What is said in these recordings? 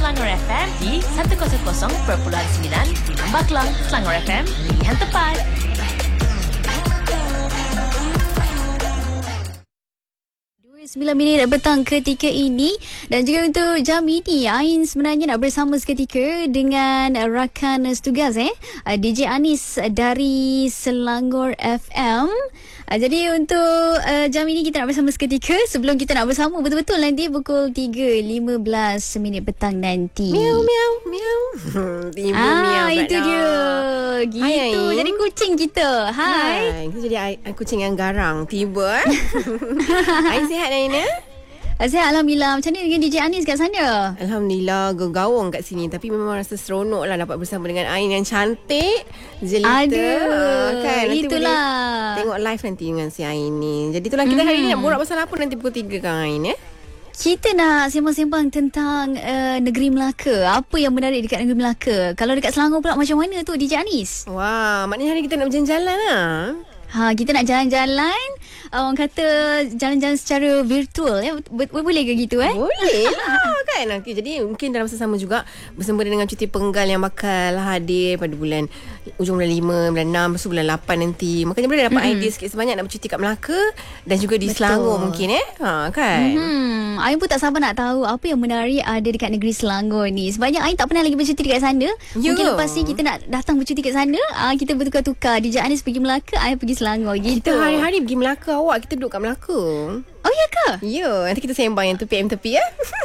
Selangor FM di 100.9 Lembah Kelang. Selangor FM, pilihan tepat. Sembilan minit petang ketika ini. Dan juga untuk jam ini, Ain sebenarnya nak bersama seketika dengan rakan setugas DJ Anis dari Selangor FM. Jadi untuk jam ini kita nak bersama seketika. Sebelum kita nak bersama betul-betul nanti pukul 3.15 minit petang nanti. Miau miau miau. Tiba miau. Itu dia. Gitu. Hai, jadi kucing kita. Hai. Kita jadi kucing yang garang. Tiba. Ain sihat Ain ya? Sihat Alhamdulillah. Macam mana dengan DJ Anis kat sana? Alhamdulillah, gegawang kat sini. Tapi memang rasa seronok lah dapat bersama dengan Ain yang cantik, jelita. Kan? Nanti itulah. Tengok live nanti dengan si Ain ni. Jadi itulah kita hari ni nak borak pasal apa nanti pukul 3 kan Ain ya? Kita nak sembang-sembang tentang negeri Melaka. Apa yang menarik dekat negeri Melaka? Kalau dekat Selangor pula macam mana tu DJ Anis? Wah, maknanya hari kita nak berjalan-jalan lah. Kita nak jalan-jalan. Orang kata jalan-jalan secara virtual ya. Boleh ke gitu Boleh lah kan. Okay, jadi mungkin dalam masa sama juga bersempena dengan cuti penggal yang bakal hadir pada ujung bulan 5, bulan 6, lepas tu bulan 8 nanti. Makanya boleh dapat idea sikit sebanyak nak bercuti kat Melaka dan juga di Selangor mungkin kan. Ain pun tak sabar nak tahu apa yang menarik ada dekat negeri Selangor ni. Sebanyak Ain tak pernah lagi bercuti dekat sana. Mungkin lepas ni kita nak datang bercuti kat sana. Kita bertukar-tukar. DJ Anis pergi Melaka, Ain pergi Selangor gitu. Kita hari-hari pergi Melaka. Awak kita duduk kat Melaka. Oh ya ke? Ya, nanti kita sembang yang tepi ya.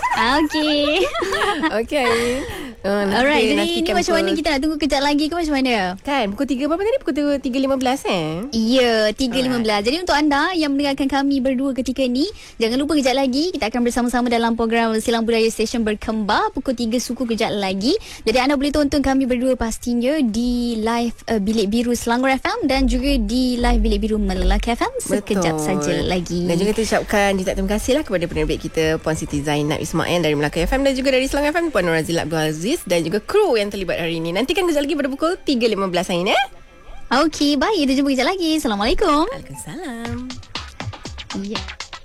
Okey. Okey. Alright, jadi ini macam mana kita nak tunggu kejap lagi ke macam mana? Kan, pukul 3 berapa tadi? Pukul 3.15 Ya, 3.15. Jadi untuk anda yang mendengarkan kami berdua ketika ni, jangan lupa kejap lagi kita akan bersama-sama dalam program Silang Budaya Station Berkembar pukul 3 suku kejap lagi. Jadi anda boleh tonton kami berdua pastinya di live Bilik Biru Selangor FM dan juga di live Bilik Biru Melaka FM sekejap saja lagi. Dan juga kita ucapkan terima kasih lah kepada penerbit kita Puan Siti Zainab Ismail dari Melaka FM dan juga dari Selangor FM Puan Nur Razila Abdul Aziz dan juga kru yang terlibat hari ini. Nantikan kejap lagi pada pukul 3.15 hari ni. Okey, baik. Kita jumpa kejap lagi. Assalamualaikum. Waalaikumsalam. Ya.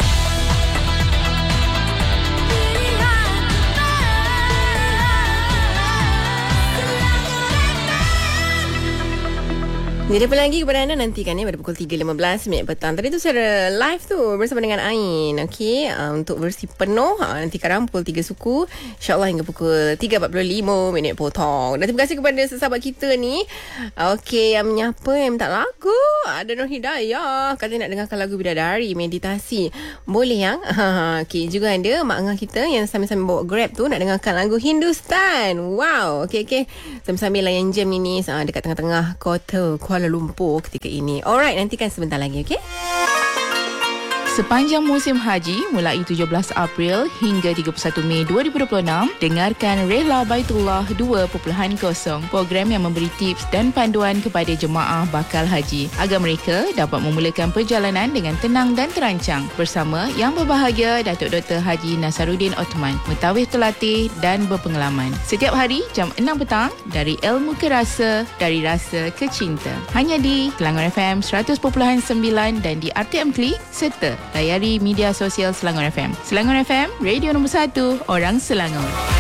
Jadi apa lagi kepada anda nantikan pada pukul 3.15 minit petang. Tadi tu secara live tu bersama dengan Ain. Okey, untuk versi penuh nanti sekarang pukul 3 suku, insya-Allah hingga pukul 3.45 minit potong. Dan terima kasih kepada sahabat kita ni. Okey, yang menyapa yang minta lagu. Ada Nur Hidayah kata nak dengarkan lagu Bidadari meditasi. Boleh yang? Okey, juga ada mak angah kita yang sambil-sambil bawa Grab tu nak dengarkan lagu Hindustan. Wow. Okey. Sambil-sambil layan jam ini dekat tengah-tengah kota Kuala Lumpur ketika ini. Alright, nantikan sebentar lagi, okey? Sepanjang musim haji mulai 17 April hingga 31 Mei 2026, dengarkan Rehla Baitullah 2.0, program yang memberi tips dan panduan kepada jemaah bakal haji agar mereka dapat memulakan perjalanan dengan tenang dan terancang bersama Yang Berbahagia Datuk Dr. Haji Nasaruddin Othman, mentawih terlatih dan berpengalaman. Setiap hari jam 6 petang dari ilmu ke rasa, dari rasa ke cinta. Hanya di Selangor FM 100.9 dan di RTM Klik serta layari media sosial Selangor FM. Selangor FM, radio nombor 1 orang Selangor.